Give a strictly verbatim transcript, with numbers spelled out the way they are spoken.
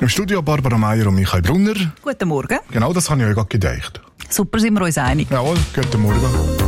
Studio Barbara Meier und Michael Brunner. Guten Morgen. Genau, das habe ich euch gerade gedacht. Super, sind wir uns einig. Jawohl, guten Morgen.